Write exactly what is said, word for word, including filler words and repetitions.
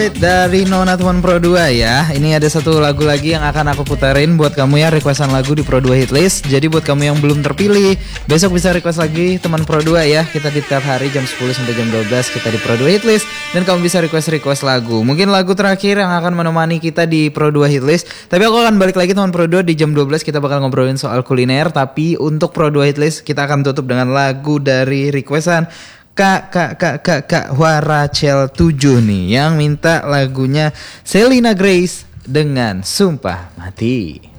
Dari Nona Teman Pro dua ya. Ini ada satu lagu lagi yang akan aku puterin buat kamu ya, requestan lagu di Pro dua Hitlist. Jadi buat kamu yang belum terpilih, besok bisa request lagi Teman Pro dua ya. Kita di tiap hari jam sepuluh sampai jam dua belas kita di Pro dua Hitlist dan kamu bisa request-request lagu. Mungkin lagu terakhir yang akan menemani kita di Pro dua Hitlist. Tapi aku akan balik lagi Teman Pro dua di jam dua belas, kita bakal ngobrolin soal kuliner. Tapi untuk Pro dua Hitlist kita akan tutup dengan lagu dari requestan Kak, kak, kak, kak, kak Waracel tujuh nih yang minta lagunya Selena Grace dengan Sumpah Mati.